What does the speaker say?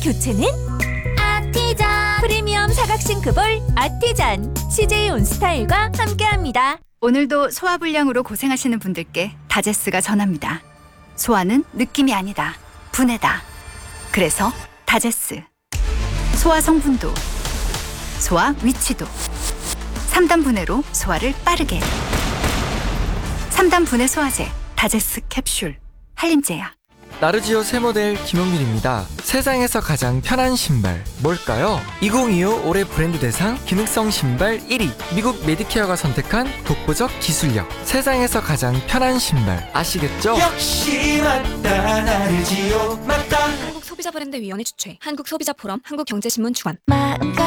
교체는 아티잔. 프리미엄 사각 싱크볼 아티잔. CJ 온스타일과 함께합니다. 오늘도 소화불량으로 고생하시는 분들께 다제스가 전합니다. 소화는 느낌이 아니다. 분해다. 그래서 다제스. 소화 성분도, 소화 위치도. 3단 분해로 소화를 빠르게. 3단 분해 소화제 다제스 캡슐. 한림제약. 나르지오 새 모델 김용민입니다. 세상에서 가장 편한 신발 뭘까요? 2025 올해 브랜드 대상 기능성 신발 1위. 미국 메디케어가 선택한 독보적 기술력. 세상에서 가장 편한 신발 아시겠죠? 역시 맞다 나르지오 맞다. 한국소비자브랜드위원회 주최, 한국소비자포럼, 한국경제신문 주관. 마음과